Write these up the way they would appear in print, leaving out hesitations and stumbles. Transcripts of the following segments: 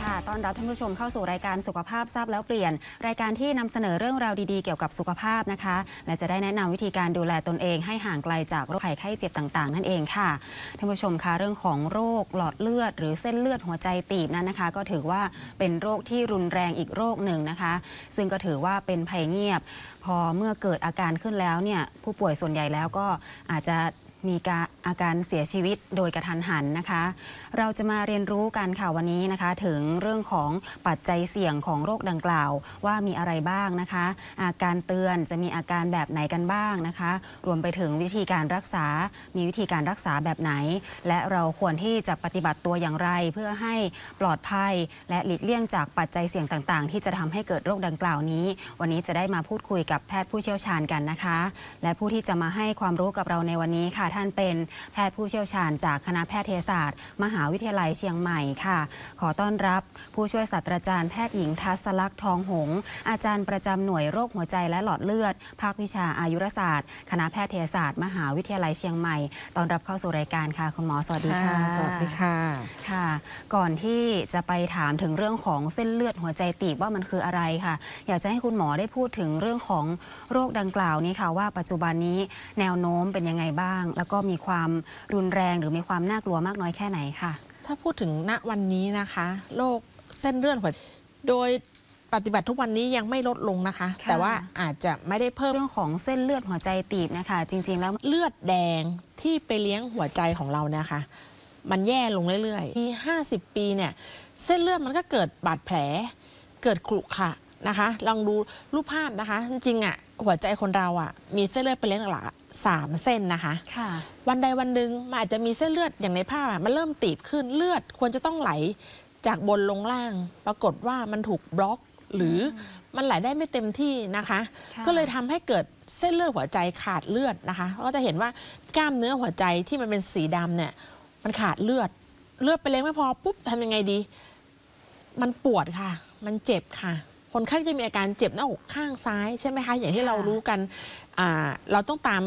ค่ะต้อนรับท่านผู้ชมเข้าสู่รายการสุขภาพทราบแล้วเปลี่ยนรายการที่นำเสนอเรื่องราวดีๆเกี่ยวกับสุขภาพนะคะและจะได้แนะนำวิธีการดูแลตนเองให้ห่างไกลจากโรคภัยไข้เจ็บต่างๆนั่นเองค่ะท่านผู้ชมคะเรื่องของโรคหลอดเลือดหรือเส้นเลือดหัวใจตีบนั้นนะคะก็ถือว่าเป็นโรคที่รุนแรงอีกโรคหนึ่งนะคะซึ่งก็ถือว่าเป็นภัยเงียบพอเมื่อเกิดอาการขึ้นแล้วเนี่ยผู้ป่วยส่วนใหญ่แล้วก็อาจจะมีอาการเสียชีวิตโดยกระทันหันนะคะเราจะมาเรียนรู้กันค่ะวันนี้นะคะถึงเรื่องของปัจจัยเสี่ยงของโรคดังกล่าวว่ามีอะไรบ้างนะคะอาการเตือนจะมีอาการแบบไหนกันบ้างนะคะรวมไปถึงวิธีการรักษามีวิธีการรักษาแบบไหนและเราควรที่จะปฏิบัติตัวอย่างไรเพื่อให้ปลอดภัยและหลีกเลี่ยงจากปัจจัยเสี่ยงต่างๆที่จะทำให้เกิดโรคดังกล่าวนี้วันนี้จะได้มาพูดคุยกับแพทย์ผู้เชี่ยวชาญกันนะคะและผู้ที่จะมาให้ความรู้กับเราในวันนี้ค่ะท่านเป็นแพทย์ผู้เชี่ยวชาญจากคณะแพทยศาสตร์มหาวิทยาลัยเชียงใหม่ค่ะขอต้อนรับผู้ช่วยศาสตราจารย์แพทย์หญิงทัศลักษณ์ทองหงส์อาจารย์ประจำหน่วยโรคหัวใจและหลอดเลือดภาควิชาอายุรศาสตร์คณะแพทยศาสตร์มหาวิทยาลัยเชียงใหม่ต้อนรับเข้าสู่รายการค่ะคุณหมอสวัสดีค่ะสวัสดีค่ะค่ะก่อนที่จะไปถามถึงเรื่องของเส้นเลือดหัวใจตีบว่ามันคืออะไรค่ะอยากจะให้คุณหมอได้พูดถึงเรื่องของโรคดังกล่าวนี้ค่ะว่าปัจจุบันนี้แนวโน้มเป็นยังไงบ้างแล้วก็มีความรุนแรงหรือมีความน่ากลัวมากน้อยแค่ไหนค่ะถ้าพูดถึงณวันนี้นะคะโรคเส้นเลือดหัวใจโดยปฏิบัติทุกวันนี้ยังไม่ลดลงนะคะแต่ว่าอาจจะไม่ได้เพิ่มเรื่องของเส้นเลือดหัวใจตีบนะคะจริงๆแล้วเลือดแดงที่ไปเลี้ยงหัวใจของเราเนี่ยค่ะมันแย่ลงเรื่อยๆที่50 ปีเนี่ยเส้นเลือดมันก็เกิดบาดแผลเกิดขรุขระนะคะลองดูรูปภาพนะคะจริงๆอ่ะหัวใจคนเราอ่ะมีเส้นเลือดไปเลี้ยงหลัก3 เส้นนะคะวันใดวันหนึ่งมันอาจจะมีเส้นเลือดอย่างในภาพมันเริ่มตีบขึ้นเลือดควรจะต้องไหลจากบนลงล่างปรากฏว่ามันถูกบล็อกหรือมันไหลได้ไม่เต็มที่นะคะก็เลยทำให้เกิดเส้นเลือดหัวใจขาดเลือดนะคะก็จะเห็นว่ากล้ามเนื้อหัวใจที่มันเป็นสีดำเนี่ยมันขาดเลือดไปเลี้ยงไม่พอปุ๊บทำยังไงดีมันปวดค่ะมันเจ็บค่ะคนไข้จะมีอาการเจ็บหน้าอกข้างซ้ายใช่ไหมคะอย่างที่เรารู้กันเราต้องตาม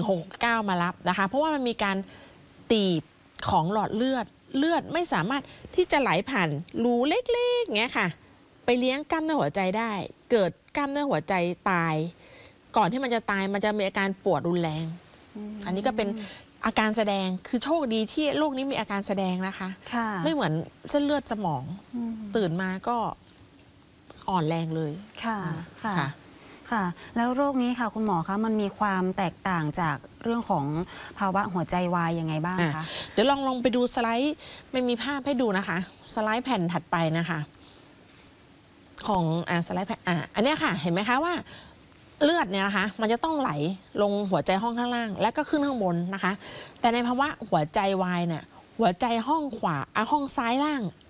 169มารับนะคะเพราะว่ามันมีการตีบของหลอดเลือดไม่สามารถที่จะไหลผ่านรูเล็กๆเงี้ยค่ะไปเลี้ยงกล้ามเนื้อหัวใจได้เกิดกล้ามเนื้อหัวใจตายก่อนที่มันจะตายมันจะมีอาการปวดรุนแรงอันนี้ก็เป็นอาการแสดงคือโชคดีที่โรคนี้มีอาการแสดงนะคะไม่เหมือนเส้นเลือดสมองตื่นมาก็อ่อนแรงเลยค่ะแล้วโรคนี้ค่ะคุณหมอคะมันมีความแตกต่างจากเรื่องของภาวะหัวใจวายยังไงบ้างคะเดี๋ยวลองไปดูสไลด์ไม่มีภาพให้ดูนะคะสไลด์แผ่นถัดไปนะคะของสไลด์แผ่นอันนี้ค่ะเห็นไหมคะว่าเลือดเนี่ยนะคะมันจะต้องไหลลงหัวใจห้องข้างล่างและก็ขึ้นข้างบนนะคะแต่ในภาวะหัวใจวายเนี่ยหัวใจห้องขวาห้องซ้ายล่าง